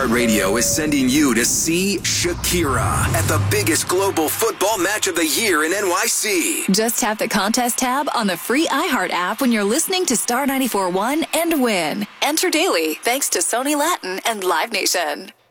iHeartRadio is sending you to see Shakira at the biggest global football match of the year in NYC. Just tap the contest tab on the free iHeart app when you're listening to Star 94.1 and win. Enter daily thanks to Sony Latin and Live Nation.